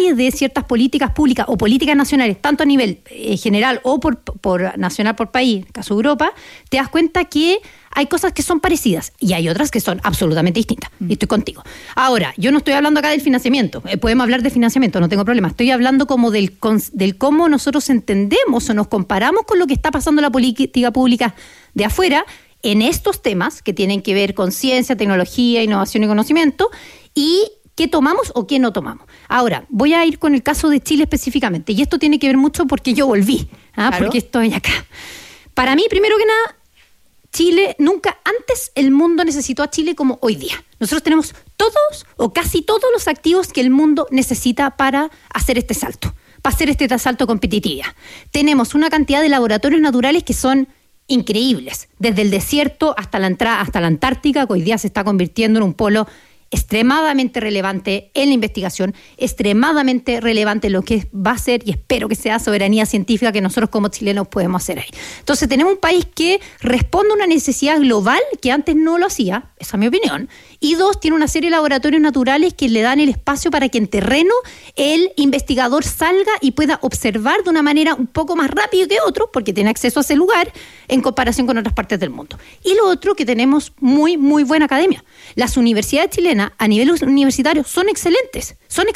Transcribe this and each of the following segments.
de ciertas políticas públicas o políticas nacionales, tanto a nivel general o por nacional por país, en el caso de Europa, te das cuenta que hay cosas que son parecidas y hay otras que son absolutamente distintas. Y estoy contigo. Ahora, yo no estoy hablando acá del financiamiento. Podemos hablar de financiamiento, no tengo problema. Estoy hablando como del cómo nosotros entendemos o nos comparamos con lo que está pasando en la política pública de afuera en estos temas que tienen que ver con ciencia, tecnología, innovación y conocimiento, y qué tomamos o qué no tomamos. Ahora, voy a ir con el caso de Chile específicamente, y esto tiene que ver mucho porque yo volví, claro, porque estoy acá. Para mí, primero que nada, Chile, nunca antes el mundo necesitó a Chile como hoy día. Nosotros tenemos todos o casi todos los activos que el mundo necesita para hacer este salto, para hacer este salto competitivo. Tenemos una cantidad de laboratorios naturales que son increíbles, desde el desierto hasta la entrada, hasta la Antártica, que hoy día se está convirtiendo en un polo extremadamente relevante en la investigación, extremadamente relevante en lo que va a ser, y espero que sea, soberanía científica que nosotros como chilenos podemos hacer ahí. Entonces tenemos un país que responde a una necesidad global que antes no lo hacía, esa es mi opinión, y dos, tiene una serie de laboratorios naturales que le dan el espacio para que en terreno el investigador salga y pueda observar de una manera un poco más rápido que otros, porque tiene acceso a ese lugar en comparación con otras partes del mundo. Y lo otro, que tenemos muy, muy buena academia. Las universidades chilenas a nivel universitario son excelentes.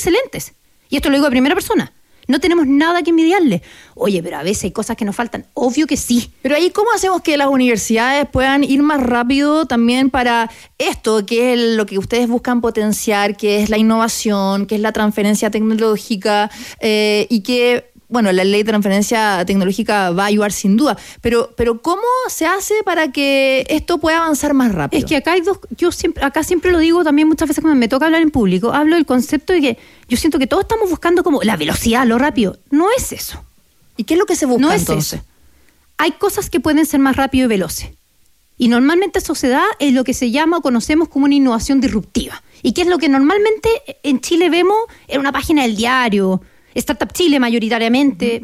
Y esto lo digo de primera persona. No tenemos nada que envidiarle. Oye, pero a veces hay cosas que nos faltan. Obvio que sí. Pero ahí, ¿cómo hacemos que las universidades puedan ir más rápido también para esto, que es lo que ustedes buscan potenciar, que es la innovación, que es la transferencia tecnológica, y que, bueno, la ley de transferencia tecnológica va a ayudar sin duda, pero ¿cómo se hace para que esto pueda avanzar más rápido? Es que acá hay dos, acá siempre lo digo también muchas veces cuando me toca hablar en público, hablo del concepto de que yo siento que todos estamos buscando como la velocidad, lo rápido. No es eso. ¿Y qué es lo que se busca entonces? Eso. Hay cosas que pueden ser más rápido y veloces. Y normalmente eso se da en lo que se llama o conocemos como una innovación disruptiva. Y que es lo que normalmente en Chile vemos en una página del diario, Startup Chile mayoritariamente,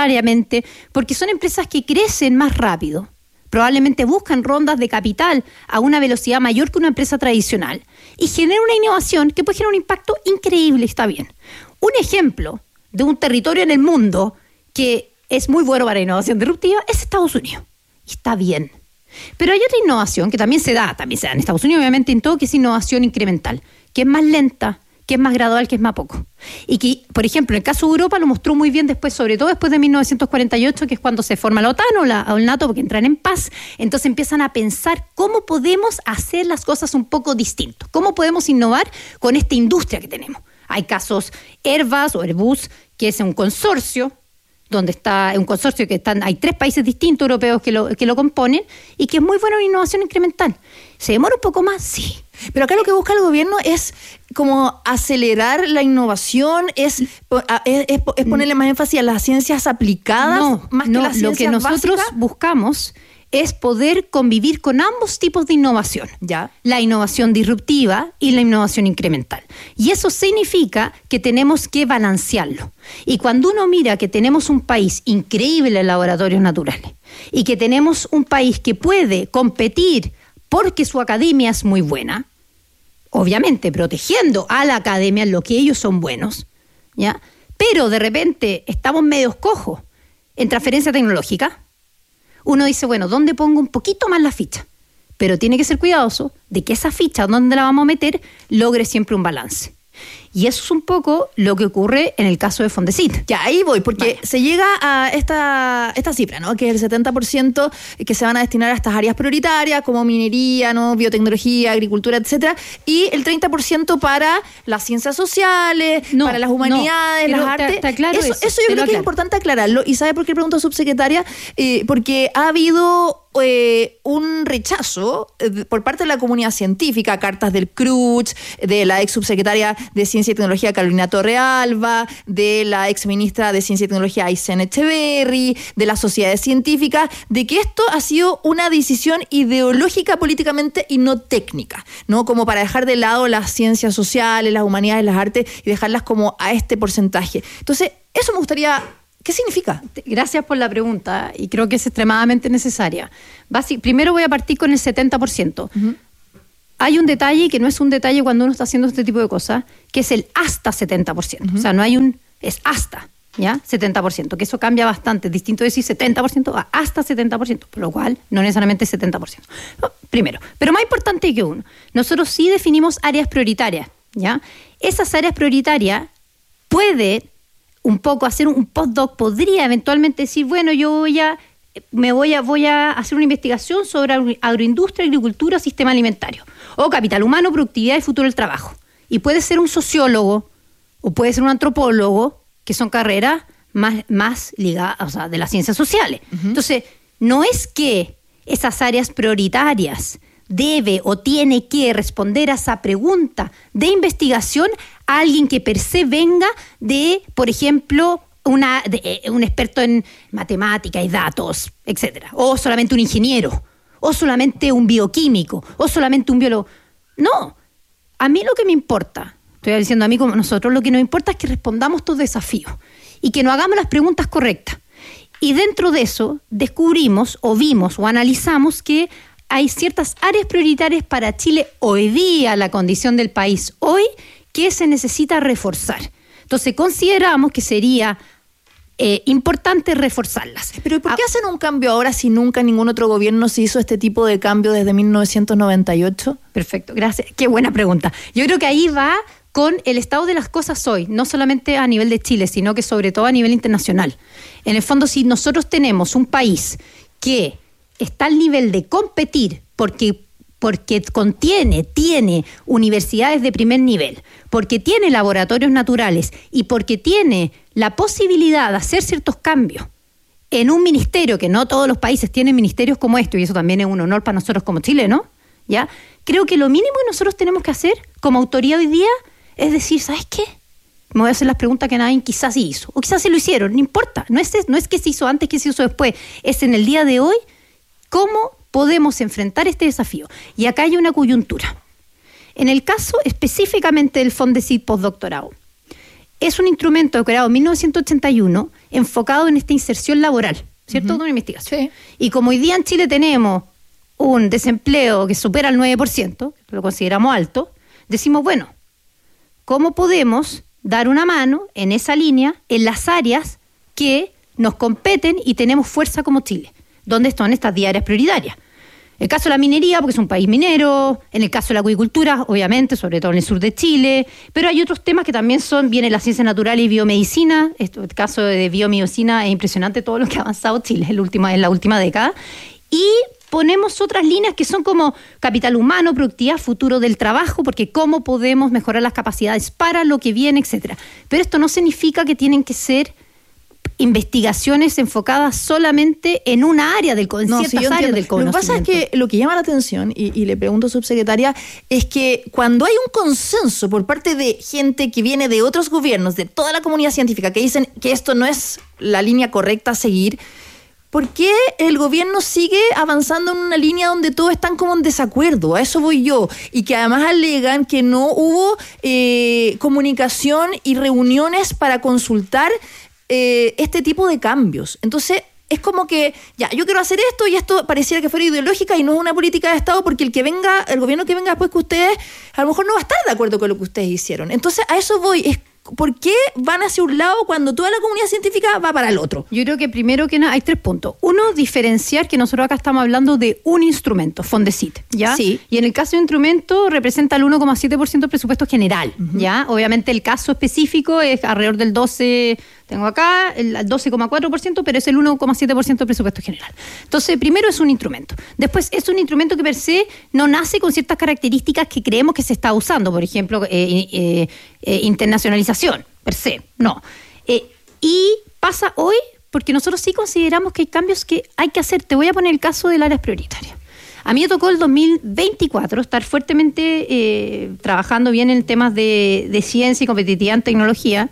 porque son empresas que crecen más rápido. Probablemente buscan rondas de capital a una velocidad mayor que una empresa tradicional y generan una innovación que puede generar un impacto increíble, está bien. Un ejemplo de un territorio en el mundo que es muy bueno para innovación disruptiva es Estados Unidos. Y está bien. Pero hay otra innovación que también se da en Estados Unidos, obviamente en todo, que es innovación incremental, que es más lenta, que es más gradual, que es más poco. Y que, por ejemplo, en el caso de Europa lo mostró muy bien después, sobre todo después de 1948, que es cuando se forma la OTAN o el NATO, porque entran en paz. Entonces empiezan a pensar cómo podemos hacer las cosas un poco distinto, cómo podemos innovar con esta industria que tenemos. Hay casos Airbus, que es un consorcio, donde está un consorcio hay 3 países distintos europeos que lo componen, y que es muy bueno en innovación incremental. ¿Se demora un poco más? Sí. Pero acá lo que busca el gobierno es como acelerar la innovación, es ponerle más énfasis a las ciencias aplicadas, más que las ciencias básicas. Lo que nosotros buscamos es poder convivir con ambos tipos de innovación. Ya. La innovación disruptiva y la innovación incremental. Y eso significa que tenemos que balancearlo. Y cuando uno mira que tenemos un país increíble en laboratorios naturales y que tenemos un país que puede competir porque su academia es muy buena, obviamente protegiendo a la academia en lo que ellos son buenos, ¿ya? Pero de repente estamos medios cojos en transferencia tecnológica, uno dice, bueno, ¿dónde pongo un poquito más la ficha? Pero tiene que ser cuidadoso de que esa ficha, donde la vamos a meter, logre siempre un balance. Y eso es un poco lo que ocurre en el caso de Fondesit. Ya, ahí voy, porque se llega a esta cifra, ¿no? Que es el 70% que se van a destinar a estas áreas prioritarias, como minería, ¿no? Biotecnología, agricultura, etcétera, y el 30% para las ciencias sociales, para las humanidades, las artes. Está claro eso yo creo que es importante aclararlo. ¿Y sabe por qué pregunto, subsecretaria? Porque ha habido un rechazo por parte de la comunidad científica, cartas del CRUCH, de la ex subsecretaria de Ciencia y Tecnología Carolina Torrealba, de la ex ministra de Ciencia y Tecnología Aysén Echeverry, de las sociedades científicas, de que esto ha sido una decisión ideológica políticamente y no técnica, ¿no? Como para dejar de lado las ciencias sociales, las humanidades, las artes y dejarlas como a este porcentaje. Entonces, eso me gustaría... ¿Qué significa? Gracias por la pregunta, y creo que es extremadamente necesaria. Primero voy a partir con el 70%. Uh-huh. hay un detalle que no es un detalle cuando uno está haciendo este tipo de cosas, que es el hasta 70%. O sea, no hay es hasta, ¿ya? 70%, que eso cambia bastante. Es distinto decir 70% a hasta 70%, por lo cual no necesariamente 70%. No, primero, pero más importante que uno, nosotros sí definimos áreas prioritarias, ¿ya? Esas áreas prioritarias puede un poco hacer un postdoc, podría eventualmente decir, bueno, yo voy a hacer una investigación sobre agroindustria, agricultura, sistema alimentario, o capital humano, productividad y futuro del trabajo. Y puede ser un sociólogo, o puede ser un antropólogo, que son carreras más ligadas, o sea, de las ciencias sociales. Entonces, no es que esas áreas prioritarias debe o tiene que responder a esa pregunta de investigación a alguien que per se venga de, por ejemplo, un experto en matemática y datos, etcétera, o solamente un ingeniero, o solamente un bioquímico, o solamente un biólogo. No, a mí lo que me importa, estoy diciendo a mí como nosotros, lo que nos importa es que respondamos estos desafíos y que nos hagamos las preguntas correctas. Y dentro de eso descubrimos o vimos o analizamos que hay ciertas áreas prioritarias para Chile hoy día, la condición del país hoy, que se necesita reforzar. Entonces consideramos que sería importante reforzarlas. Pero ¿por qué hacen un cambio ahora si nunca ningún otro gobierno se hizo este tipo de cambio desde 1998? Perfecto, gracias. Qué buena pregunta. Yo creo que ahí va con el estado de las cosas hoy, no solamente a nivel de Chile, sino que sobre todo a nivel internacional. En el fondo, si nosotros tenemos un país que está al nivel de competir porque tiene universidades de primer nivel, porque tiene laboratorios naturales y porque tiene la posibilidad de hacer ciertos cambios en un ministerio, que no todos los países tienen ministerios como esto, y eso también es un honor para nosotros como Chile, ¿no? ¿Ya? Creo que lo mínimo que nosotros tenemos que hacer como autoridad hoy día es decir, ¿sabes qué? Me voy a hacer las preguntas que nadie quizás sí hizo, o quizás se lo hicieron, no importa, no es que se hizo antes, que se hizo después, es en el día de hoy cómo podemos enfrentar este desafío. Y acá hay una coyuntura. En el caso específicamente del Fondesit Postdoctorado, es un instrumento creado en 1981 enfocado en esta inserción laboral, ¿cierto? De una investigación. Sí. Y como hoy día en Chile tenemos un desempleo que supera el 9%, que lo consideramos alto, decimos, bueno, ¿cómo podemos dar una mano en esa línea en las áreas que nos competen y tenemos fuerza como Chile? ¿Dónde están estas 10 áreas prioritarias? El caso de la minería, porque es un país minero, en el caso de la acuicultura, obviamente, sobre todo en el sur de Chile, pero hay otros temas que también vienen las ciencias naturales y biomedicina. El caso de biomedicina es impresionante todo lo que ha avanzado Chile en la última década. Y ponemos otras líneas que son como capital humano, productividad, futuro del trabajo, porque cómo podemos mejorar las capacidades para lo que viene, etcétera. Pero esto no significa que tienen que ser investigaciones enfocadas solamente en una área del ciertas áreas del conocimiento. Lo que pasa es que lo que llama la atención, y le pregunto, subsecretaria, es que cuando hay un consenso por parte de gente que viene de otros gobiernos, de toda la comunidad científica, que dicen que esto no es la línea correcta a seguir, ¿por qué el gobierno sigue avanzando en una línea donde todos están como en desacuerdo? A eso voy yo. Y que además alegan que no hubo comunicación y reuniones para consultar este tipo de cambios. Entonces, es como que, ya, yo quiero hacer esto y esto pareciera que fuera ideológica y no es una política de Estado, porque el gobierno que venga después que ustedes, a lo mejor no va a estar de acuerdo con lo que ustedes hicieron. Entonces, a eso voy. ¿Por qué van hacia un lado cuando toda la comunidad científica va para el otro? Yo creo que primero que nada hay 3 puntos. Uno, diferenciar que nosotros acá estamos hablando de un instrumento, Fondesit, ¿ya? Sí. Y en el caso de instrumento representa el 1,7% del presupuesto general, ¿ya? Obviamente el caso específico es alrededor del 12%, tengo acá, el 12,4%, pero es el 1,7% del presupuesto general. Entonces, primero es un instrumento. Después, es un instrumento que per se no nace con ciertas características que creemos que se está usando. Por ejemplo, internacionalización, per se, no. Y pasa hoy porque nosotros sí consideramos que hay cambios que hay que hacer. Te voy a poner el caso del área prioritaria. A mí me tocó el 2024 estar fuertemente trabajando bien en temas de ciencia y competitividad en tecnología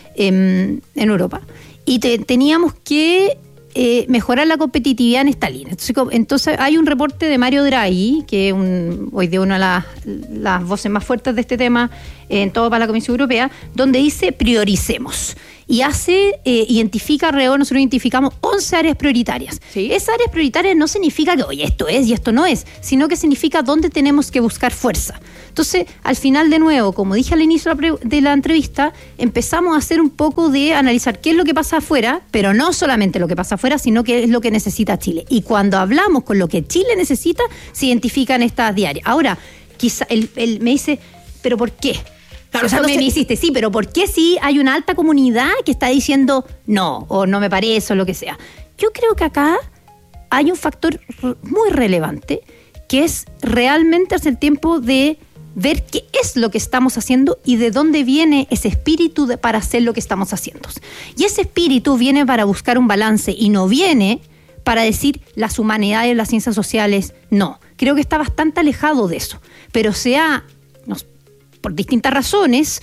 en Europa. Y teníamos que mejorar la competitividad en esta línea. Entonces hay un reporte de Mario Draghi, que es hoy de una de las voces más fuertes de este tema en todo para la Comisión Europea, donde dice prioricemos. y identifica alrededor, nosotros identificamos 11 áreas prioritarias. Sí. Esas áreas prioritarias no significa que, oye, esto es y esto no es, sino que significa dónde tenemos que buscar fuerza. Entonces, al final, de nuevo, como dije al inicio de la entrevista, empezamos a hacer un poco de analizar qué es lo que pasa afuera, pero no solamente lo que pasa afuera, sino qué es lo que necesita Chile. Y cuando hablamos con lo que Chile necesita, se identifican estas diarias. Ahora, quizá él me dice, ¿pero por qué? Claro, o sea, me hiciste, sí, pero ¿por qué si hay una alta comunidad que está diciendo no, o no me parece, o lo que sea? Yo creo que acá hay un factor muy relevante, que es realmente hacer tiempo de ver qué es lo que estamos haciendo y de dónde viene ese espíritu para hacer lo que estamos haciendo. Y ese espíritu viene para buscar un balance y no viene para decir las humanidades, las ciencias sociales, no. Creo que está bastante alejado de eso, pero se ha, por distintas razones,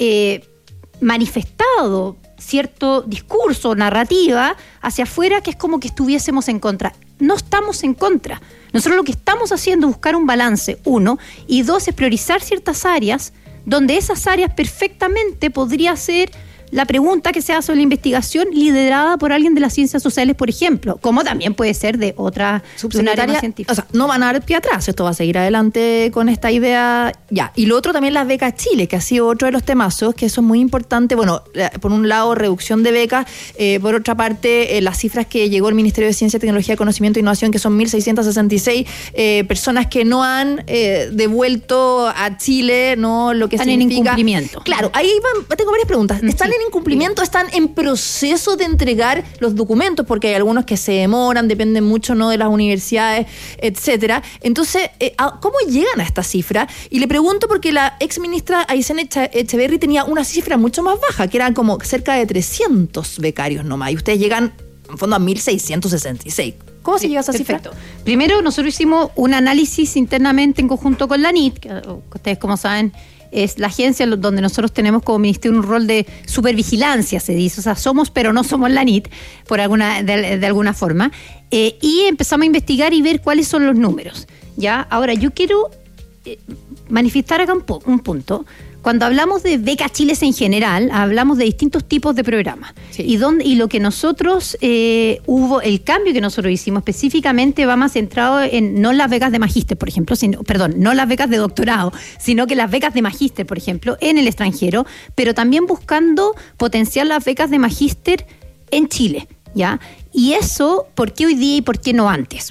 manifestado cierto discurso, narrativa hacia afuera que es como que estuviésemos en contra. No estamos en contra. Nosotros lo que estamos haciendo es buscar un balance, 1, y 2, es priorizar ciertas áreas donde esas áreas perfectamente podría ser la pregunta que se hace sobre la investigación liderada por alguien de las ciencias sociales, por ejemplo, como también puede ser de otra subsecretaria científica. O sea, no van a dar pie atrás, esto va a seguir adelante con esta idea. Ya, y lo otro también, las becas Chile, que ha sido otro de los temazos, que eso es muy importante. Bueno, por un lado, reducción de becas, por otra parte, las cifras que llegó el Ministerio de Ciencia, Tecnología, Conocimiento e Innovación, que son 1.666 personas que no han devuelto a Chile, ¿no? Lo que están significa en incumplimiento. Claro, ahí tengo varias preguntas. ¿Están en incumplimiento? ¿Están en proceso de entregar los documentos? Porque hay algunos que se demoran, dependen mucho, ¿no?, de las universidades, etcétera. Entonces, ¿cómo llegan a esta cifra? Y le pregunto porque la exministra Aysén Echeverry tenía una cifra mucho más baja, que eran como cerca de 300 becarios nomás, y ustedes llegan, en fondo, a 1.666. ¿Cómo se llega a esa cifra? Primero, nosotros hicimos un análisis internamente en conjunto con la NIT, que ustedes, como saben, es la agencia donde nosotros tenemos como ministerio un rol de supervigilancia, se dice. O sea, somos, pero no somos la NIT, de alguna forma. Y empezamos a investigar y ver cuáles son los números. ¿Ya? Ahora, yo quiero manifestar acá un punto. Cuando hablamos de becas Chile en general, hablamos de distintos tipos de programas. Sí. Y lo que nosotros el cambio que nosotros hicimos específicamente va más centrado en no las becas de magíster, por ejemplo, no las becas de doctorado, sino que las becas de magíster, por ejemplo, en el extranjero, pero también buscando potenciar las becas de magíster en Chile, ¿ya? Y eso, ¿por qué hoy día y por qué no antes?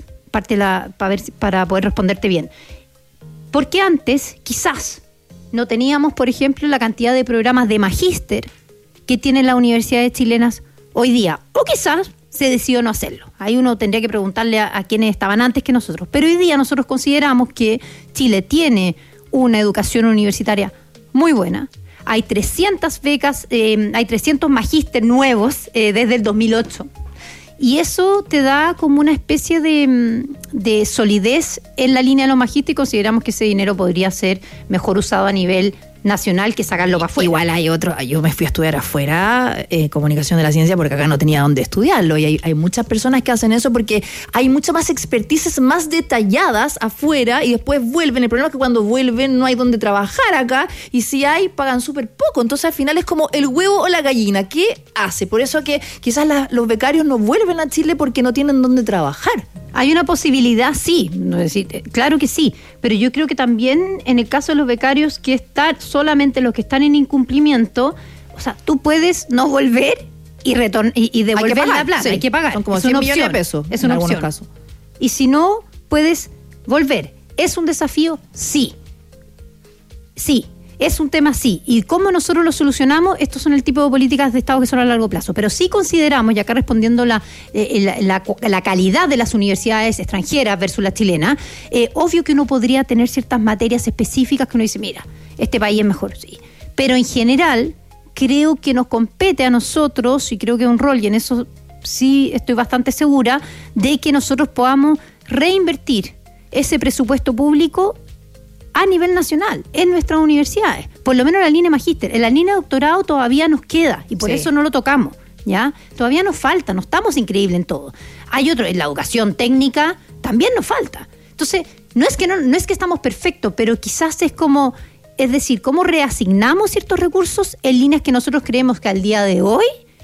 Para poder responderte bien. Porque antes, quizás, no teníamos, por ejemplo, la cantidad de programas de magíster que tienen las universidades chilenas hoy día. O quizás se decidió no hacerlo. Ahí uno tendría que preguntarle a quienes estaban antes que nosotros. Pero hoy día nosotros consideramos que Chile tiene una educación universitaria muy buena. Hay 300 becas, hay 300 magíster nuevos desde el 2008. Y eso te da como una especie de solidez en la línea de los magísteres, y consideramos que ese dinero podría ser mejor usado a nivel nacional que sacarlo para afuera. Igual hay otro, yo me fui a estudiar afuera, comunicación de la ciencia, porque acá no tenía dónde estudiarlo, y hay muchas personas que hacen eso porque hay muchas más expertices más detalladas afuera y después vuelven. El problema es que cuando vuelven no hay dónde trabajar acá, y si hay, pagan súper poco. Entonces al final es como el huevo o la gallina. ¿Qué hace? Por eso que quizás los becarios no vuelven a Chile porque no tienen dónde trabajar. Hay una posibilidad, sí, no es decir, claro que sí, pero yo creo que también en el caso de los becarios, que están solamente los que están en incumplimiento, o sea, tú puedes no volver y devolver la plata, sí. Hay que pagar. Son como 100 millones de pesos es una opción. Casos. Y si no, puedes volver. ¿Es un desafío? Sí. Sí. Es un tema, sí. ¿Y cómo nosotros lo solucionamos? Estos son el tipo de políticas de Estado que son a largo plazo. Pero sí consideramos, y acá respondiendo la calidad de las universidades extranjeras versus la chilena, obvio que uno podría tener ciertas materias específicas que uno dice, mira, este país es mejor, sí. Pero en general, creo que nos compete a nosotros, y creo que es un rol, y en eso sí estoy bastante segura, de que nosotros podamos reinvertir ese presupuesto público a nivel nacional, en nuestras universidades, por lo menos en la línea magíster. En la línea de doctorado todavía nos queda, y por eso no lo tocamos, ¿ya? Todavía nos falta, no estamos increíbles en todo. Hay otro, en la educación técnica también nos falta. Entonces, no es que estamos perfectos, pero quizás es decir, cómo reasignamos ciertos recursos en líneas que nosotros creemos que al día de hoy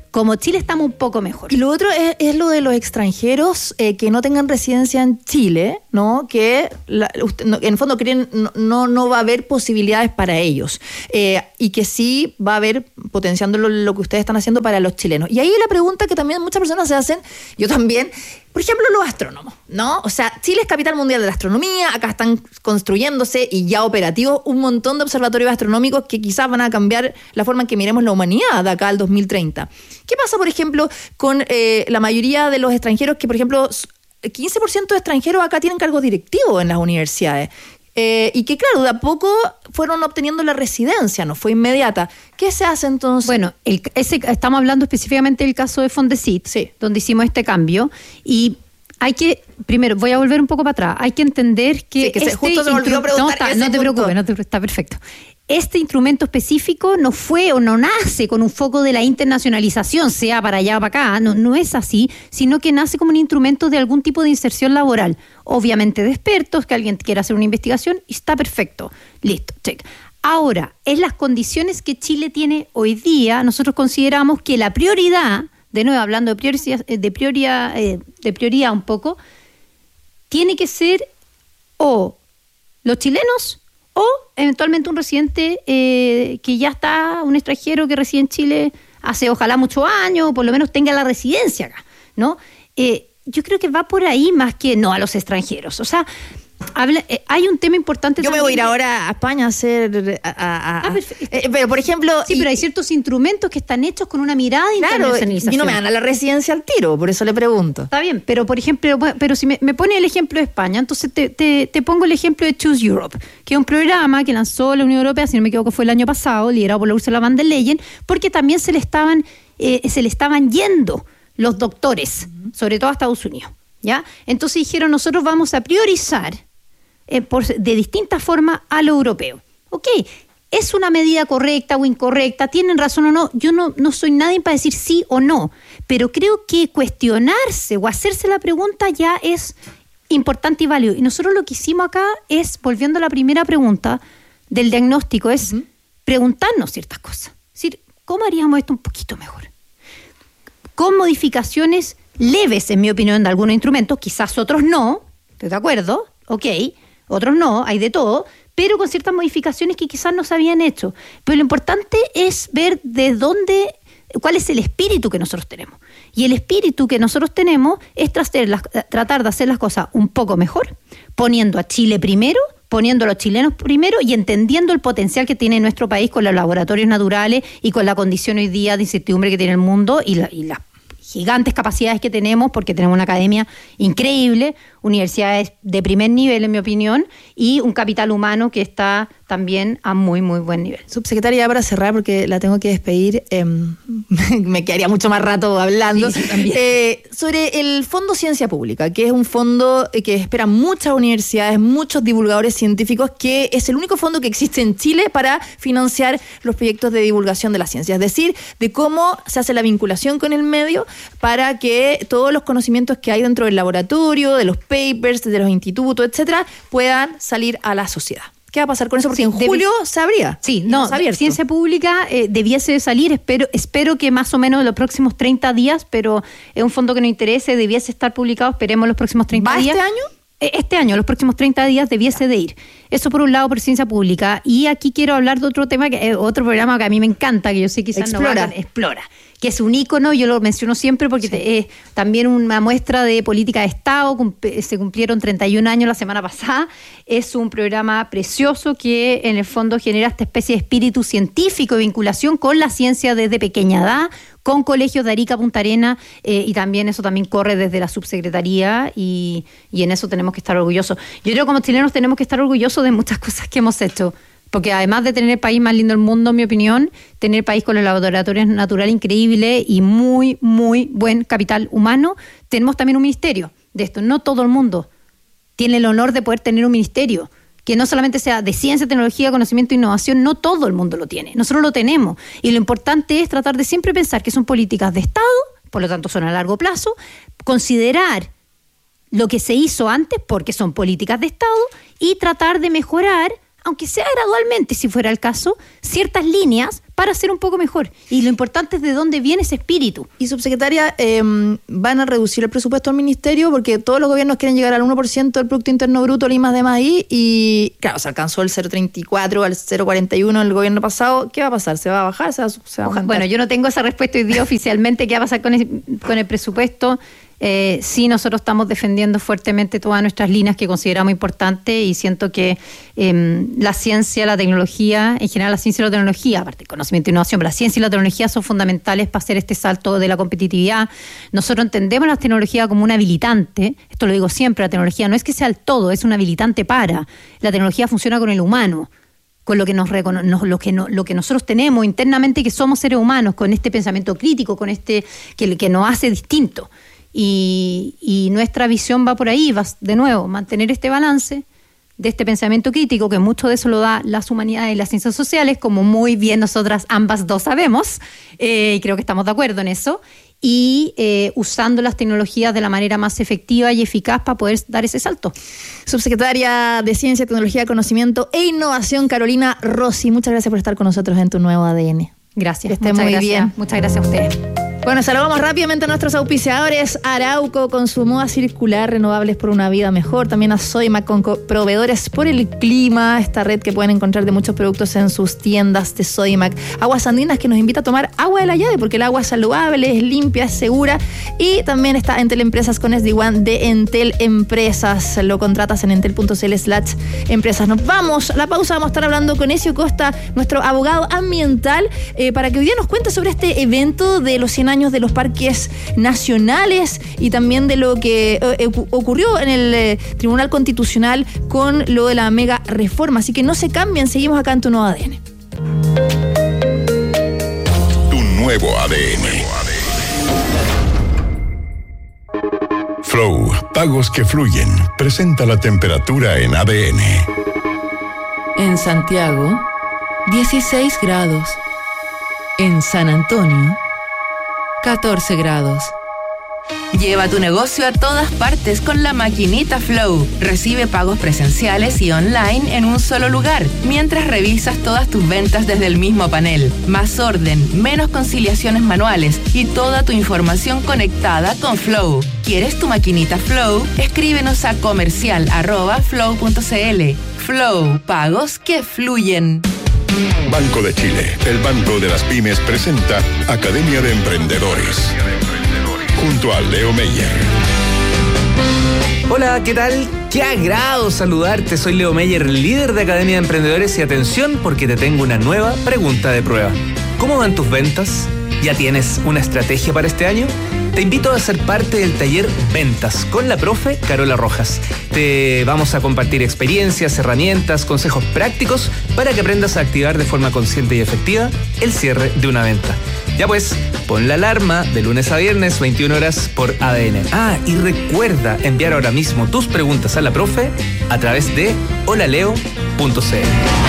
como Chile estamos un poco mejor. Y lo otro es lo de los extranjeros que no tengan residencia en Chile, ¿no? Que en el fondo creen no va a haber posibilidades para ellos. Y que sí va a haber, potenciando lo que ustedes están haciendo para los chilenos. Y ahí la pregunta que también muchas personas se hacen, yo también, por ejemplo, los astrónomos, ¿no? O sea, Chile es capital mundial de la astronomía, acá están construyéndose y ya operativos un montón de observatorios astronómicos que quizás van a cambiar la forma en que miremos la humanidad de acá al 2030. ¿Qué pasa, por ejemplo, con la mayoría de los extranjeros que, por ejemplo, 15% de extranjeros acá tienen cargos directivos en las universidades? Y que, claro, de a poco fueron obteniendo la residencia, no fue inmediata. ¿Qué se hace entonces? Bueno, estamos hablando específicamente del caso de Fondesit, sí, donde hicimos este cambio. Y hay que, primero, voy a volver un poco para atrás. Hay que entender que... Sí, justo se me olvidó preguntar. No te preocupes, está perfecto. Este instrumento específico no fue o no nace con un foco de la internacionalización, sea para allá o para acá, no es así, sino que nace como un instrumento de algún tipo de inserción laboral. Obviamente de expertos, que alguien quiera hacer una investigación, y está perfecto. Listo, check. Ahora, en las condiciones que Chile tiene hoy día, nosotros consideramos que la prioridad, de nuevo hablando de prioridad un poco, tiene que ser o los chilenos o eventualmente un residente que ya está, un extranjero que reside en Chile hace ojalá muchos años, o por lo menos tenga la residencia acá, ¿no? Yo creo que va por ahí más que no a los extranjeros. O sea, hay un tema importante. Yo me voy a ir ahora a España a hacer... pero, por ejemplo... Sí, pero hay ciertos instrumentos que están hechos con una mirada de internacionalización. Y no me dan a la residencia al tiro, por eso le pregunto. Está bien, pero por ejemplo, pero si me pone el ejemplo de España, entonces te pongo el ejemplo de Choose Europe, que es un programa que lanzó la Unión Europea, si no me equivoco fue el año pasado, liderado por la Ursula von der Leyen, porque también se le estaban yendo los doctores, sobre todo a Estados Unidos, ¿ya? Entonces dijeron, nosotros vamos a priorizar de distintas formas a lo europeo. Ok, ¿es una medida correcta o incorrecta? ¿Tienen razón o no? Yo no soy nadie para decir sí o no, pero creo que cuestionarse o hacerse la pregunta ya es importante y válido. Y nosotros lo que hicimos acá es, volviendo a la primera pregunta del diagnóstico, es preguntarnos ciertas cosas. Es decir, ¿cómo haríamos esto un poquito mejor? Con modificaciones leves, en mi opinión, de algunos instrumentos, quizás otros no, ¿estoy de acuerdo? Ok, otros no, hay de todo, pero con ciertas modificaciones que quizás no se habían hecho. Pero lo importante es ver cuál es el espíritu que nosotros tenemos. Y el espíritu que nosotros tenemos es tratar de hacer las cosas un poco mejor, poniendo a Chile primero, poniendo a los chilenos primero y entendiendo el potencial que tiene nuestro país con los laboratorios naturales y con la condición hoy día de incertidumbre que tiene el mundo y las gigantes capacidades que tenemos, porque tenemos una academia increíble, universidades de primer nivel, en mi opinión, y un capital humano que está también a muy, muy buen nivel. Subsecretaria, ya para cerrar, porque la tengo que despedir, me quedaría mucho más rato hablando, sí, también. Sobre el Fondo Ciencia Pública, que es un fondo que espera muchas universidades, muchos divulgadores científicos, que es el único fondo que existe en Chile para financiar los proyectos de divulgación de la ciencia, es decir, de cómo se hace la vinculación con el medio para que todos los conocimientos que hay dentro del laboratorio, de los papers, de los institutos, etcétera, puedan salir a la sociedad. ¿Qué va a pasar con eso? Porque en julio se abría. Sí, no, Ciencia Pública debiese salir, espero que más o menos en los próximos 30 días, pero es un fondo que nos interese, debiese estar publicado, esperemos los próximos 30 días. ¿Va este año? Este año, los próximos 30 días debiese de ir. Eso por un lado, por Ciencia Pública. Y aquí quiero hablar de otro tema, otro programa que a mí me encanta, que yo sé quizás Explora, que es un ícono, yo lo menciono siempre porque es también una muestra de política de Estado, se cumplieron 31 años la semana pasada, es un programa precioso que en el fondo genera esta especie de espíritu científico de vinculación con la ciencia desde pequeña edad, con colegios de Arica, Punta Arenas, y también eso también corre desde la subsecretaría y en eso tenemos que estar orgullosos. Yo creo que como chilenos tenemos que estar orgullosos de muchas cosas que hemos hecho. Porque además de tener el país más lindo del mundo, en mi opinión, tener el país con los laboratorios naturales increíbles y muy, muy buen capital humano, tenemos también un ministerio de esto. No todo el mundo tiene el honor de poder tener un ministerio, que no solamente sea de ciencia, tecnología, conocimiento e innovación, no todo el mundo lo tiene. Nosotros lo tenemos. Y lo importante es tratar de siempre pensar que son políticas de Estado, por lo tanto son a largo plazo, considerar lo que se hizo antes, porque son políticas de Estado, y tratar de mejorar, aunque sea gradualmente, si fuera el caso, ciertas líneas para ser un poco mejor. Y lo importante es de dónde viene ese espíritu. Y subsecretaria, ¿van a reducir el presupuesto del ministerio? Porque todos los gobiernos quieren llegar al 1% del Producto Interno Bruto, el I+D+I, y claro, se alcanzó el 0,34 al 0,41 el gobierno pasado. ¿Qué va a pasar? ¿Se va a bajar? ¿Se va a aumentar? Bueno, yo no tengo esa respuesta hoy día oficialmente. ¿Qué va a pasar con el presupuesto? Sí, nosotros estamos defendiendo fuertemente todas nuestras líneas que consideramos importantes, y siento que la ciencia, la tecnología, en general la ciencia y la tecnología, aparte del conocimiento e innovación, pero la ciencia y la tecnología son fundamentales para hacer este salto de la competitividad. Nosotros entendemos la tecnología como un habilitante, esto lo digo siempre, la tecnología no es que sea el todo, es un habilitante para. La tecnología funciona con el humano, con lo que lo que nosotros tenemos internamente, que somos seres humanos, con este pensamiento crítico, con este que nos hace distinto. Y nuestra visión va por ahí, va de nuevo, mantener este balance de este pensamiento crítico, que mucho de eso lo da las humanidades y las ciencias sociales, como muy bien nosotras ambas dos sabemos, creo que estamos de acuerdo en eso, y usando las tecnologías de la manera más efectiva y eficaz para poder dar ese salto. Subsecretaria de Ciencia, Tecnología, Conocimiento e Innovación, Carolina Rossi, muchas gracias por estar con nosotros en Tu Nuevo ADN. Gracias. Que esté muy bien. Muchas gracias a ustedes. Bueno, saludamos rápidamente a nuestros auspiciadores. Arauco con su moda circular, renovables por una vida mejor. También a Sodimac con proveedores por el clima. Esta red que pueden encontrar de muchos productos en sus tiendas de Sodimac. Aguas Andinas, que nos invita a tomar agua de la llave, porque el agua es saludable, es limpia, es segura. Y también está Entel Empresas con SD-WAN de Entel Empresas. Lo contratas en entel.cl/empresas. Nos vamos a la pausa. Vamos a estar hablando con Ezio Costa, nuestro abogado ambiental, para que hoy día nos cuente sobre este evento de los 100 años de los parques nacionales, y también de lo que ocurrió en el Tribunal Constitucional con lo de la mega reforma. Así que no se cambien, seguimos acá en Tu Nuevo ADN. Tu Nuevo ADN. Flow, pagos que fluyen, presenta la temperatura en ADN. En Santiago, 16 grados. En San Antonio, 14 grados. Lleva tu negocio a todas partes con la maquinita Flow. Recibe pagos presenciales y online en un solo lugar, mientras revisas todas tus ventas desde el mismo panel. Más orden, menos conciliaciones manuales y toda tu información conectada con Flow. ¿Quieres tu maquinita Flow? Escríbenos a comercial@flow.cl. Flow, pagos que fluyen. Banco de Chile, el banco de las pymes, presenta Academia de Emprendedores, junto a Leo Meyer. Hola, ¿qué tal? Qué agrado saludarte. Soy Leo Meyer, líder de Academia de Emprendedores, y atención porque te tengo una nueva pregunta de prueba. ¿Cómo van tus ventas? ¿Ya tienes una estrategia para este año? Te invito a ser parte del taller Ventas con la profe Carola Rojas. Te vamos a compartir experiencias, herramientas, consejos prácticos para que aprendas a activar de forma consciente y efectiva el cierre de una venta. Ya pues, pon la alarma de lunes a viernes, 21 horas por ADN. Y recuerda enviar ahora mismo tus preguntas a la profe a través de holaleo.cl.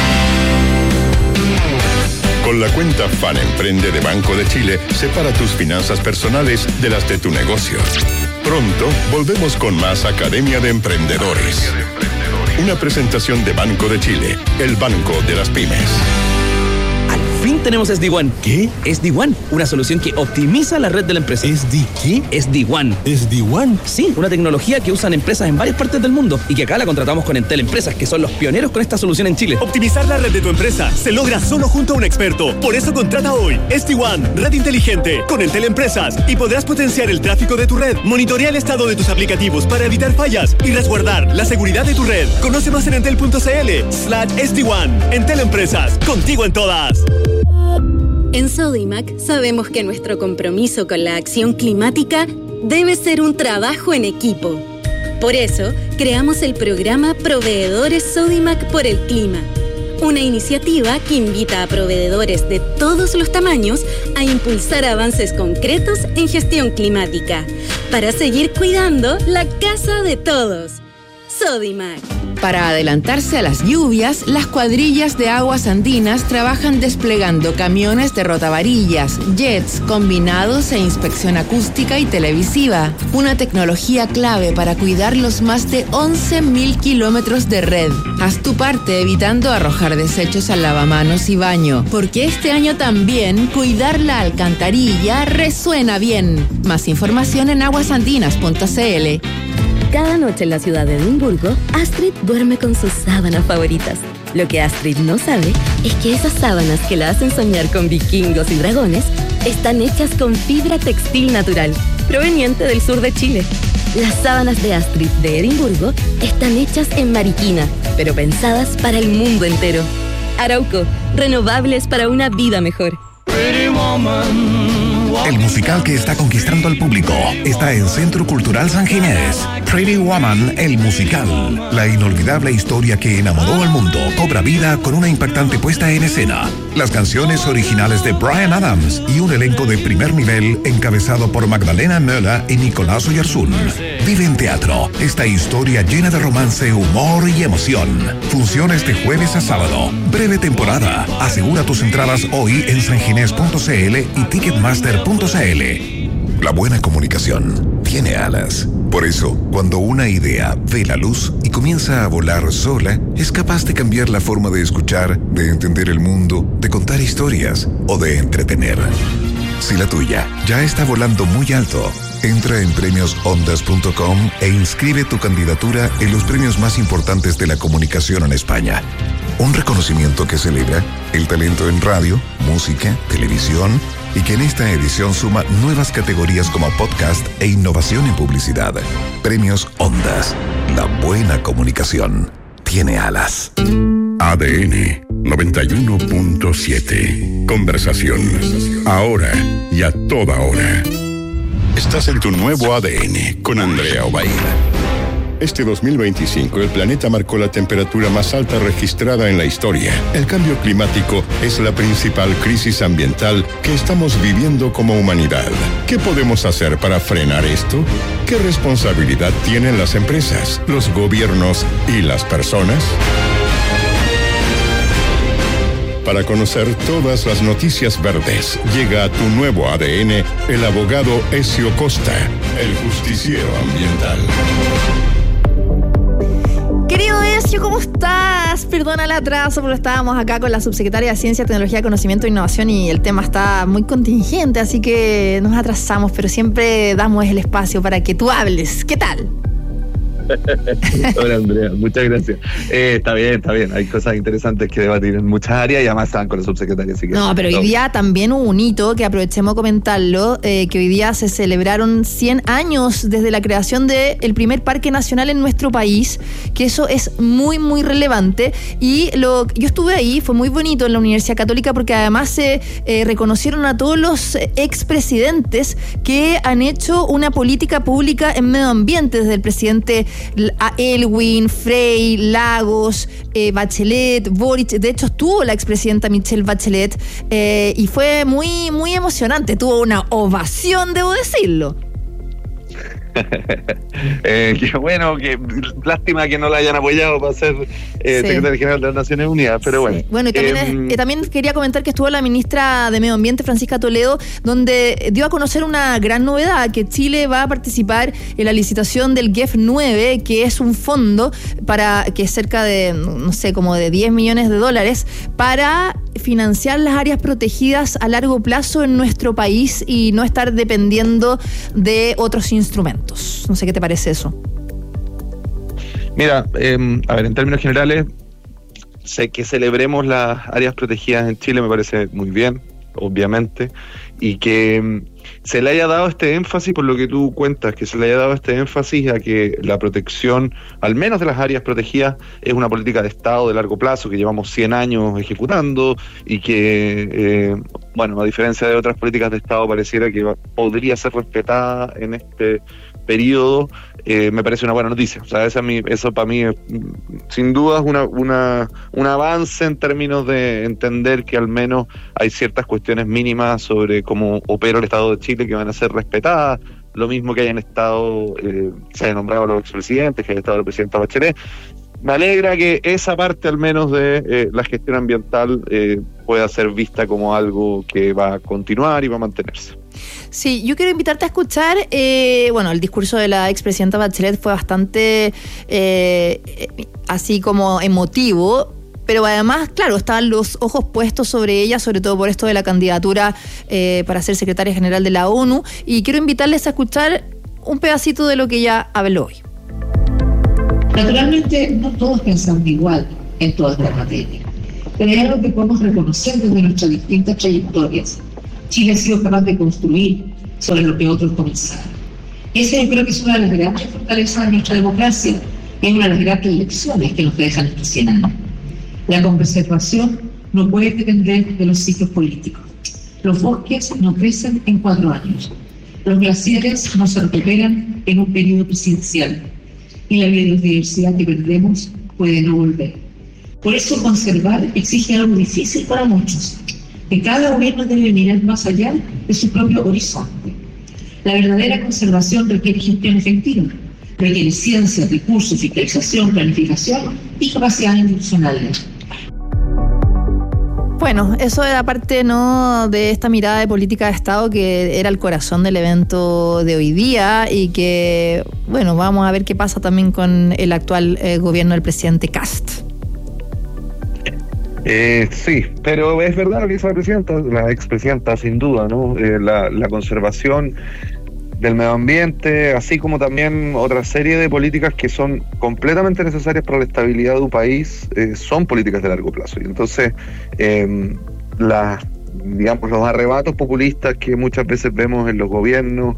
Con la cuenta Fan Emprende de Banco de Chile, separa tus finanzas personales de las de tu negocio. Pronto volvemos con más Academia de Emprendedores. Una presentación de Banco de Chile, el banco de las pymes. Al fin tenemos SD-WAN. ¿Qué? SD-WAN, una solución que optimiza la red de la empresa. ¿SD qué? SD-WAN. ¿SD-WAN? Sí, una tecnología que usan empresas en varias partes del mundo y que acá la contratamos con Entel Empresas, que son los pioneros con esta solución en Chile. Optimizar la red de tu empresa se logra solo junto a un experto. Por eso contrata hoy SD-WAN, red inteligente, con Entel Empresas, y podrás potenciar el tráfico de tu red, monitorear el estado de tus aplicativos para evitar fallas y resguardar la seguridad de tu red. Conoce más en entel.cl/SD-WAN. Entel Empresas, contigo en todas. En Sodimac sabemos que nuestro compromiso con la acción climática debe ser un trabajo en equipo. Por eso, creamos el programa Proveedores Sodimac por el Clima, una iniciativa que invita a proveedores de todos los tamaños a impulsar avances concretos en gestión climática, para seguir cuidando la casa de todos. Sodimac. Para adelantarse a las lluvias, las cuadrillas de aguas andinas trabajan desplegando camiones de rotavarillas, jets, combinados e inspección acústica y televisiva. Una tecnología clave para cuidar los más de 11.000 kilómetros de red. Haz tu parte evitando arrojar desechos al lavamanos y baño, porque este año también cuidar la alcantarilla resuena bien. Más información en aguasandinas.cl. Cada noche en la ciudad de Edimburgo, Astrid duerme con sus sábanas favoritas. Lo que Astrid no sabe es que esas sábanas que la hacen soñar con vikingos y dragones están hechas con fibra textil natural, proveniente del sur de Chile. Las sábanas de Astrid de Edimburgo están hechas en Mariquina, pero pensadas para el mundo entero. Arauco, renovables para una vida mejor. El musical que está conquistando al público está en Centro Cultural San Ginés. Pretty Woman, el musical. La inolvidable historia que enamoró al mundo cobra vida con una impactante puesta en escena. Las canciones originales de Bryan Adams y un elenco de primer nivel encabezado por Magdalena Möller y Nicolás Oyarzún. Vive en teatro esta historia llena de romance, humor y emoción. Funciona este jueves a sábado. Breve temporada. Asegura tus entradas hoy en sanginés.cl y ticketmaster.cl. La buena comunicación tiene alas. Por eso, cuando una idea ve la luz y comienza a volar sola, es capaz de cambiar la forma de escuchar, de entender el mundo, de contar historias o de entretener. Si la tuya ya está volando muy alto, entra en premiosondas.com e inscribe tu candidatura en los premios más importantes de la comunicación en España. Un reconocimiento que celebra el talento en radio, música, televisión y que en esta edición suma nuevas categorías como podcast e innovación en publicidad. Premios Ondas. La buena comunicación tiene alas. ADN 91.7. Conversación. Ahora y a toda hora. Estás en tu nuevo ADN con Andrea Obaid. Este 2025 el planeta marcó la temperatura más alta registrada en la historia. El cambio climático es la principal crisis ambiental que estamos viviendo como humanidad. ¿Qué podemos hacer para frenar esto? ¿Qué responsabilidad tienen las empresas, los gobiernos y las personas? Para conocer todas las noticias verdes, llega a tu nuevo ADN el abogado Ezio Costa, el justiciero ambiental. Querido Ezio, ¿cómo estás? Perdona el atraso, pero estábamos acá con la subsecretaria de Ciencia, Tecnología, Conocimiento e Innovación y el tema está muy contingente, así que nos atrasamos, pero siempre damos el espacio para que tú hables. ¿Qué tal? Hola Andrea, muchas gracias. Está bien, hay cosas interesantes que debatir en muchas áreas y además estaban con la subsecretaria. Así que no, pero hoy día también hubo un hito que aprovechemos a comentarlo, que hoy día se celebraron 100 años desde la creación del primer parque nacional en nuestro país, que eso es muy, muy relevante. Y yo estuve ahí, fue muy bonito en la Universidad Católica porque además se reconocieron a todos los expresidentes que han hecho una política pública en medio ambiente, desde el presidente a Elwin, Frey, Lagos, Bachelet, Boric. De hecho estuvo la expresidenta Michelle Bachelet y fue muy, muy emocionante. Tuvo una ovación, debo decirlo. Qué bueno, lástima que no la hayan apoyado para ser secretaria general de las Naciones Unidas, pero bueno. Sí. Bueno, y también quería comentar que estuvo la ministra de Medio Ambiente, Francisca Toledo, donde dio a conocer una gran novedad, que Chile va a participar en la licitación del GEF 9, que es un fondo que es cerca de, no sé, como de $10 millones para financiar las áreas protegidas a largo plazo en nuestro país y no estar dependiendo de otros instrumentos. No sé qué te parece eso. Mira, a ver, en términos generales, sé que celebremos las áreas protegidas en Chile me parece muy bien, obviamente, y que se le haya dado este énfasis, por lo que tú cuentas, que se le haya dado este énfasis a que la protección, al menos de las áreas protegidas, es una política de Estado de largo plazo que llevamos 100 años ejecutando y que, bueno, a diferencia de otras políticas de Estado, pareciera que podría ser respetada en este periodo. Me parece una buena noticia. O sea, eso para mí es, sin duda, un avance en términos de entender que al menos hay ciertas cuestiones mínimas sobre cómo opera el Estado de Chile que van a ser respetadas. Lo mismo que hayan estado, se haya nombrado a los expresidentes, que haya estado el presidente Bachelet. me alegra que esa parte al menos de la gestión ambiental pueda ser vista como algo que va a continuar y va a mantenerse. Sí, yo quiero invitarte a escuchar, el discurso de la expresidenta Bachelet fue bastante así como emotivo, pero además, claro, estaban los ojos puestos sobre ella, sobre todo por esto de la candidatura para ser secretaria general de la ONU, y quiero invitarles a escuchar un pedacito de lo que ella habló hoy. Naturalmente, no todos pensamos igual en todas las materias, pero hay algo que podemos reconocer desde nuestras distintas trayectorias. Chile ha sido capaz de construir sobre lo que otros comenzaron. Esa yo creo que es una de las grandes fortalezas de nuestra democracia y es una de las grandes lecciones que nos dejan estos 100 años. La conservación no puede depender de los ciclos políticos. Los bosques no crecen en 4 años. Los glaciares no se recuperan en un periodo presidencial. Y la biodiversidad que perdemos puede no volver. Por eso conservar exige algo difícil para muchos, que cada gobierno debe mirar más allá de su propio horizonte. La verdadera conservación requiere gestión efectiva, requiere ciencia, recursos, fiscalización, planificación y capacidades institucionales. Bueno, eso era parte, ¿no?, de esta mirada de política de Estado que era el corazón del evento de hoy día y que, bueno, vamos a ver qué pasa también con el actual gobierno del presidente Kast. Sí, pero es verdad lo que dice la expresidenta, sin duda, ¿no? La conservación del medio ambiente, así como también otra serie de políticas que son completamente necesarias para la estabilidad de un país, son políticas de largo plazo. Y entonces, los arrebatos populistas que muchas veces vemos en los gobiernos,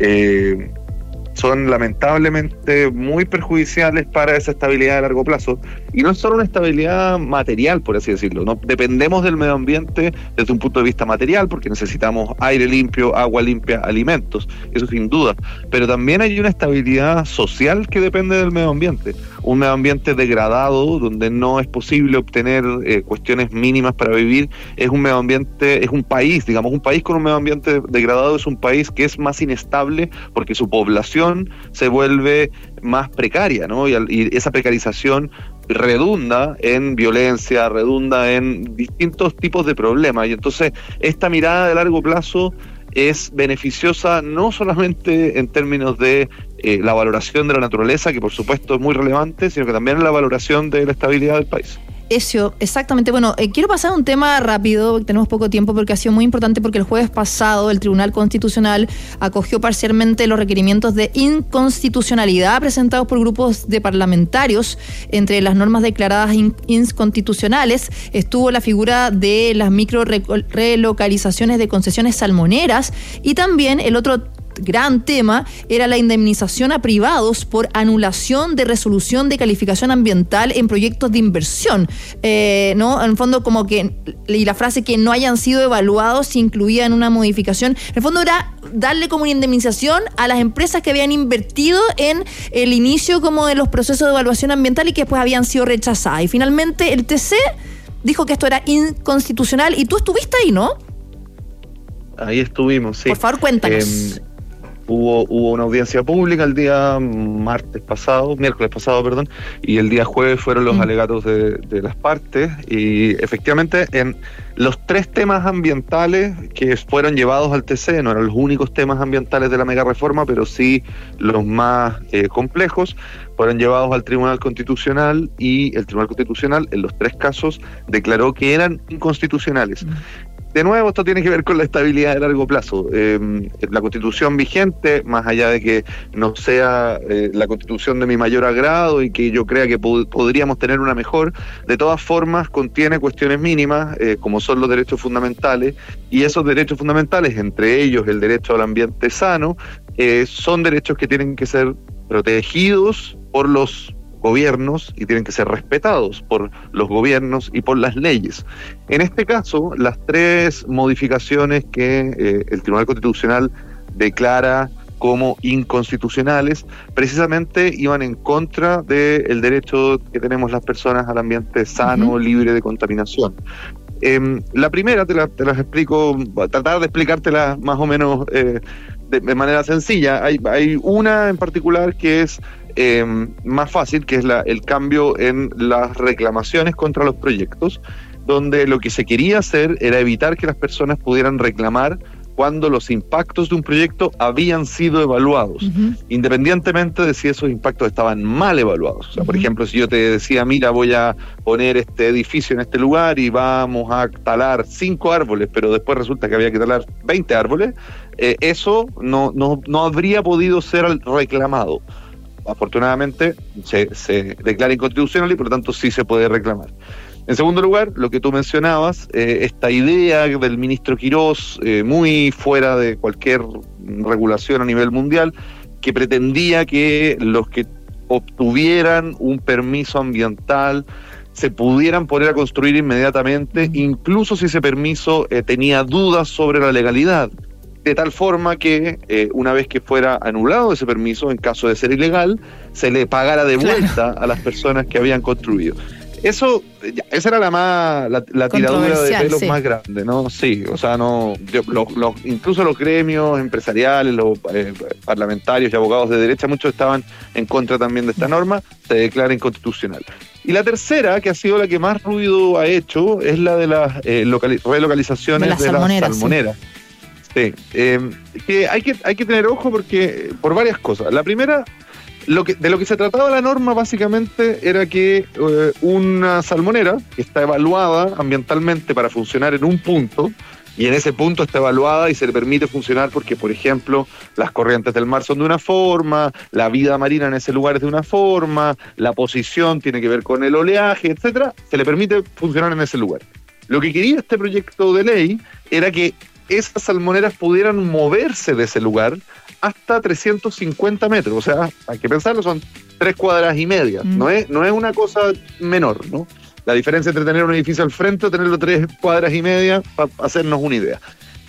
son lamentablemente muy perjudiciales para esa estabilidad de largo plazo. Y no es solo una estabilidad material, por así decirlo, ¿no? Dependemos del medio ambiente desde un punto de vista material, porque necesitamos aire limpio, agua limpia, alimentos, eso sin duda. Pero también hay una estabilidad social que depende del medio ambiente. Un medio ambiente degradado, donde no es posible obtener cuestiones mínimas para vivir, es un medio ambiente, es un país con un medio ambiente degradado es un país que es más inestable porque su población se vuelve más precaria, ¿no? Y esa precarización redunda en violencia, redunda en distintos tipos de problemas. Y entonces esta mirada de largo plazo es beneficiosa no solamente en términos de la valoración de la naturaleza, que por supuesto es muy relevante, sino que también en la valoración de la estabilidad del país. Eso, exactamente. Bueno, quiero pasar a un tema rápido, tenemos poco tiempo, porque ha sido muy importante, porque el jueves pasado el Tribunal Constitucional acogió parcialmente los requerimientos de inconstitucionalidad presentados por grupos de parlamentarios. Entre las normas declaradas inconstitucionales estuvo la figura de las micro relocalizaciones de concesiones salmoneras, y también el otro gran tema era la indemnización a privados por anulación de resolución de calificación ambiental en proyectos de inversión, ¿no? En el fondo, como que, y la frase que no hayan sido evaluados se incluía en una modificación. En el fondo era darle como una indemnización a las empresas que habían invertido en el inicio como de los procesos de evaluación ambiental y que después habían sido rechazadas. Y finalmente el TC dijo que esto era inconstitucional, y tú estuviste ahí, ¿no? Ahí estuvimos, sí. Por favor, cuéntanos. Hubo una audiencia pública el día miércoles pasado, y el día jueves fueron los alegatos de las partes, y efectivamente en los 3 temas ambientales que fueron llevados al TC, no eran los únicos temas ambientales de la mega reforma, pero sí los más complejos, fueron llevados al Tribunal Constitucional, y el Tribunal Constitucional en los 3 casos declaró que eran inconstitucionales. De nuevo, esto tiene que ver con la estabilidad de largo plazo. La Constitución vigente, más allá de que no sea la Constitución de mi mayor agrado y que yo crea que podríamos tener una mejor, de todas formas contiene cuestiones mínimas, como son los derechos fundamentales, y esos derechos fundamentales, entre ellos el derecho al ambiente sano, son derechos que tienen que ser protegidos por los gobiernos y tienen que ser respetados por los gobiernos y por las leyes. En este caso, las 3 modificaciones que el Tribunal Constitucional declara como inconstitucionales precisamente iban en contra del derecho que tenemos las personas al ambiente sano, libre de contaminación. La primera te las explico, tratar de explicártela más o menos de manera sencilla. Hay una en particular que es más fácil, que es el cambio en las reclamaciones contra los proyectos, donde lo que se quería hacer era evitar que las personas pudieran reclamar cuando los impactos de un proyecto habían sido evaluados, independientemente de si esos impactos estaban mal evaluados. O sea, por ejemplo, si yo te decía, mira, voy a poner este edificio en este lugar y vamos a talar 5 árboles, pero después resulta que había que talar 20 árboles, eso no habría podido ser reclamado. Afortunadamente se declara inconstitucional y por lo tanto sí se puede reclamar. En segundo lugar, lo que tú mencionabas, esta idea del ministro Quirós, muy fuera de cualquier regulación a nivel mundial, que pretendía que los que obtuvieran un permiso ambiental se pudieran poner a construir inmediatamente, incluso si ese permiso tenía dudas sobre la legalidad, de tal forma que una vez que fuera anulado ese permiso, en caso de ser ilegal, se le pagara de vuelta a las personas que habían construido. Esa era la tiradura de pelos más grande, ¿no? Sí, o sea, incluso los gremios empresariales, los parlamentarios y abogados de derecha, muchos estaban en contra también de esta norma, se declara inconstitucional. Y la tercera, que ha sido la que más ruido ha hecho, es la de las relocalizaciones de las salmoneras. Sí, que hay que tener ojo por varias cosas. La primera, de lo que se trataba la norma básicamente era que una salmonera que está evaluada ambientalmente para funcionar en un punto, y en ese punto está evaluada y se le permite funcionar porque, por ejemplo, las corrientes del mar son de una forma, la vida marina en ese lugar es de una forma, la posición tiene que ver con el oleaje, etcétera, se le permite funcionar en ese lugar. Lo que quería este proyecto de ley era que esas salmoneras pudieran moverse de ese lugar hasta 350 metros, o sea, hay que pensarlo, son 3 cuadras y media, no es una cosa menor, ¿no? La diferencia entre tener un edificio al frente o tenerlo 3 cuadras y media, para hacernos una idea.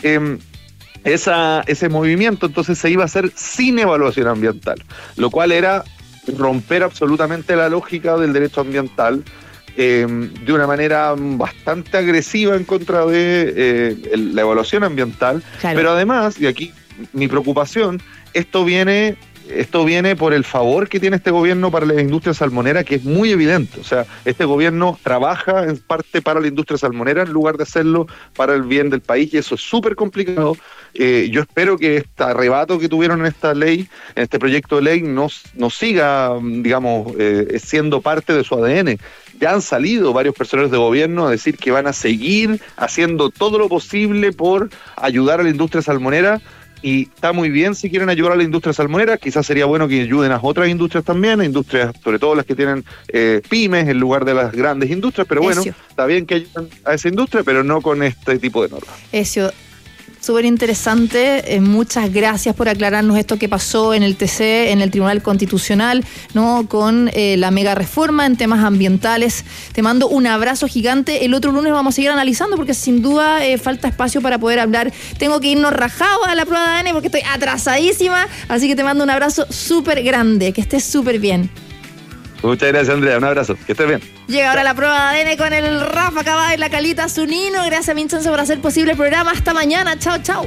Ese movimiento entonces se iba a hacer sin evaluación ambiental, lo cual era romper absolutamente la lógica del derecho ambiental, de una manera bastante agresiva en contra de la evaluación ambiental, claro. Pero además, y aquí mi preocupación, esto viene por el favor que tiene este gobierno para la industria salmonera, que es muy evidente. O sea, este gobierno trabaja en parte para la industria salmonera en lugar de hacerlo para el bien del país, y eso es súper complicado. Yo espero que este arrebato que tuvieron en esta ley, en este proyecto de ley, no siga, digamos, siendo parte de su ADN. Ya han salido varios personeros de gobierno a decir que van a seguir haciendo todo lo posible por ayudar a la industria salmonera, y está muy bien si quieren ayudar a la industria salmonera, quizás sería bueno que ayuden a otras industrias también, industrias, sobre todo las que tienen pymes en lugar de las grandes industrias, pero bueno, está bien que ayuden a esa industria, pero no con este tipo de normas. Eso. Súper interesante, muchas gracias por aclararnos esto que pasó en el TC, en el Tribunal Constitucional, ¿no? Con la mega reforma en temas ambientales. Te mando un abrazo gigante. El otro lunes vamos a seguir analizando porque sin duda falta espacio para poder hablar. Tengo que irnos rajados a la prueba de ADN porque estoy atrasadísima, así que te mando un abrazo súper grande, que estés súper bien. Muchas gracias, Andrea, un abrazo, que estés bien. Llega ahora la prueba de ADN con el Rafa Cabada y la Calita Zunino. Gracias, Vincenzo, por hacer posible el programa. Hasta mañana, chao, chao.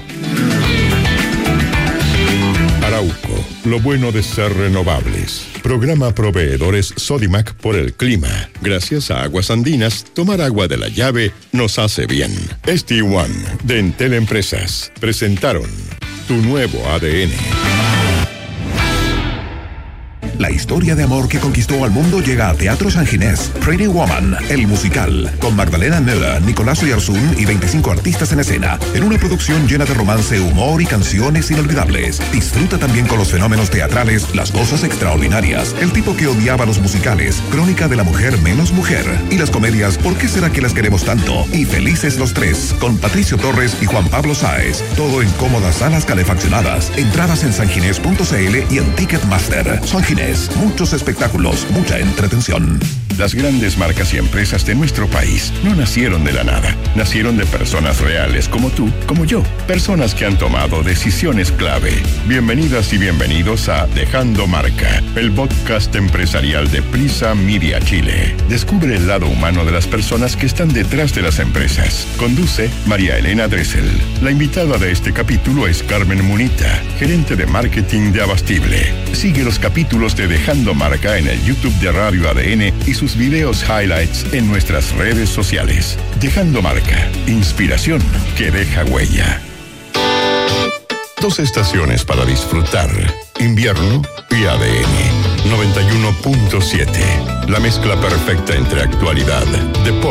Arauco, lo bueno de ser renovables. Programa Proveedores Sodimac por el clima. Gracias a Aguas Andinas, tomar agua de la llave nos hace bien. ST1 de Entel Empresas presentaron tu nuevo ADN. La historia de amor que conquistó al mundo llega a Teatro San Ginés. Pretty Woman, el musical, con Magdalena Müller, Nicolás Oyarzún y 25 artistas en escena, en una producción llena de romance, humor y canciones inolvidables. Disfruta también con los fenómenos teatrales, las cosas extraordinarias, el tipo que odiaba los musicales, Crónica de la mujer menos mujer, y las comedias ¿Por qué será que las queremos tanto? Y Felices los tres, con Patricio Torres y Juan Pablo Sáez. Todo en cómodas salas calefaccionadas. Entradas en sanginés.cl y en Ticketmaster. San Ginés, deportes, muchos espectáculos, mucha entretención. Las grandes marcas y empresas de nuestro país no nacieron de la nada. Nacieron de personas reales como tú, como yo. Personas que han tomado decisiones clave. Bienvenidas y bienvenidos a Dejando Marca, el podcast empresarial de Prisa Media Chile. Descubre el lado humano de las personas que están detrás de las empresas. Conduce María Elena Dressel. La invitada de este capítulo es Carmen Munita, gerente de marketing de Abastible. Sigue los capítulos de Dejando Marca en el YouTube de Radio ADN y sus videos highlights en nuestras redes sociales. Dejando Marca, inspiración que deja huella. 2 estaciones para disfrutar: invierno y ADN 91.7. La mezcla perfecta entre actualidad, deporte